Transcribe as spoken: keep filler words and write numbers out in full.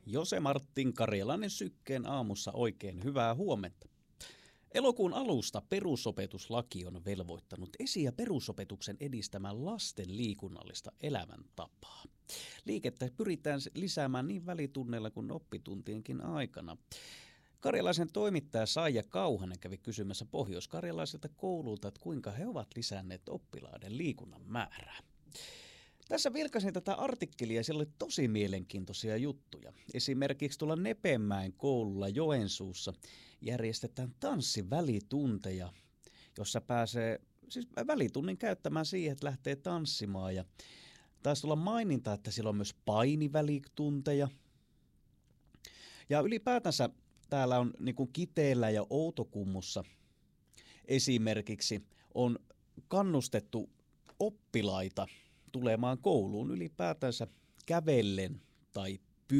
Jose Martin Karjalainen Sykkeen aamussa oikein hyvää huomenta. Elokuun alusta perusopetuslaki on velvoittanut esi- ja perusopetuksen edistämään lasten liikunnallista elämäntapaa. Liikettä pyritään lisäämään niin välitunneilla kuin oppituntienkin aikana. Karjalaisen toimittaja Saija Kauhanen kävi kysymässä pohjoiskarjalaisilta koululta, että kuinka he ovat lisänneet oppilaiden liikunnan määrää. Tässä vilkaisin tätä artikkelia, siellä oli tosi mielenkiintoisia juttuja. Esimerkiksi tuolla Nepemäen koululla Joensuussa järjestetään tanssivälitunteja, jossa pääsee siis välitunnin käyttämään siihen, että lähtee tanssimaan. Ja taisi tulla maininta, että siellä on myös painivälitunteja. Ja ylipäätänsä täällä on niin kuin Kiteellä ja Outokummussa esimerkiksi on kannustettu oppilaita tulemaan kouluun ylipäätänsä kävellen tai